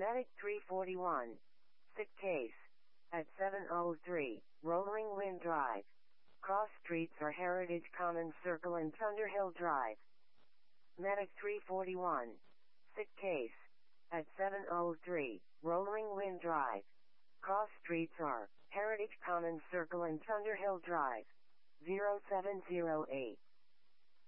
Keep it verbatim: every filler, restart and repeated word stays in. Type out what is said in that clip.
Medic three forty-one. Sick case. At seven oh three, Rolling Wind Drive. Cross streets are Heritage Commons Circle and Thunderhill Drive. Medic three forty-one. Sick case. At seven oh three, Rolling Wind Drive. Cross streets are Heritage Commons Circle and Thunderhill Drive. zero seven zero eight.